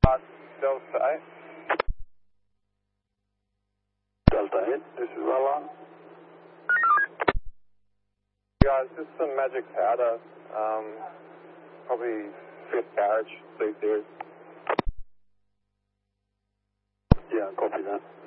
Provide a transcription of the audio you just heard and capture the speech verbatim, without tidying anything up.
Uh, Delta eight. Delta eight, this is well on. Guys, just some magic powder. Um, probably fifth carriage, C series. Yeah, copy that.